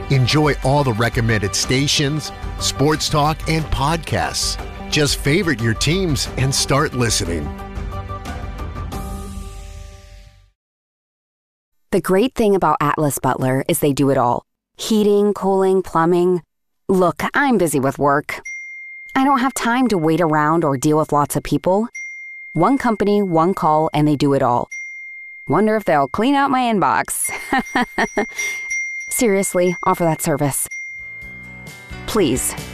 Enjoy all the recommended stations, sports talk, and podcasts. Just favorite your teams and start listening. The great thing about Atlas Butler is they do it all. Heating, cooling, plumbing. Look, I'm busy with work. I don't have time to wait around or deal with lots of people. One company, one call, and they do it all. Wonder if they'll clean out my inbox. Seriously, offer that service. Please,